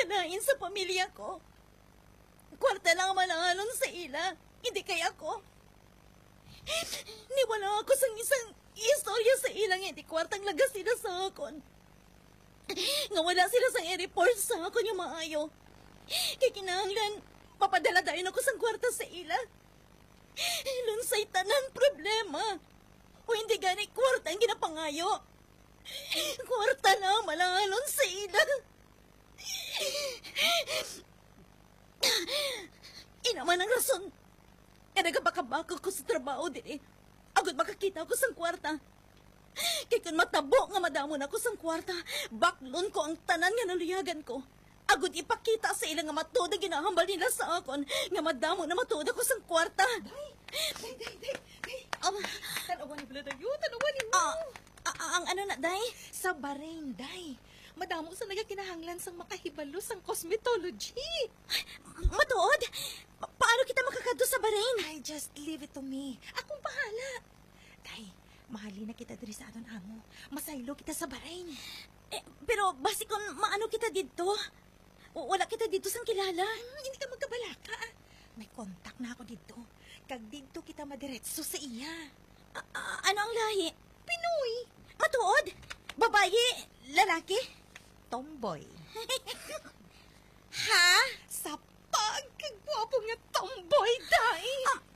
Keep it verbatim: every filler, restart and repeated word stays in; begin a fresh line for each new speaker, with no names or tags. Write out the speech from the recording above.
kanain sa pamilya ko. Kwarta lang ang manangalon sa ila, hindi kaya ako. Niwala ako sa isang istorya sa ilang hindi kwartang lagas sila sa akon. Nga wala sila sa i-report sa akon yung maayo. Kaya kinahanglan, papadala dayon ako sa kwarta sa ila. Lunsay tanan problema. O hindi gani kwarta ang ginapangayo. Kwarta lang malangalon sa ila. Inaman ang rason. E nagabakabaka ko sa trabaho din eh. Agad makakita ko sa kwarta. Kaya kung matabo nga madamon ako sa kwarta, baklon ko ang tanan nga naluyagan ko. Agad ipakita sa ilang nga matuda ginahambal nila sa akon, nga madamo na matuda ko sa kwarta.
Day, day, day, day, day.
Um,
Tanawan ni Blada yun, tanawan ni mo.
Ah, ah, ang ano na, day?
Sa Bahrain, day. Madamo sa nagakinahanglan sang makahibalo sang cosmetology.
Matuod? Pa- paano kita makakadto sa Bahrain?
Ay, just leave it to me. Akong bahala. Day, mahali na kita diri sa aton amo. Masaylo kita sa Bahrain.
Eh, pero basi kung maano kita dito, w- wala kita dito sang kilala.
Hmm, hindi ka magkabalaka. May kontak na ako dito. Kag dito kita madiretso sa iya.
A- a- ano ang lahi?
Pinoy.
Matuod? Babayi? Lalaki?
Tomboy.
Ha?
Sa pagkagwapo nga tomboy, day.
Ah,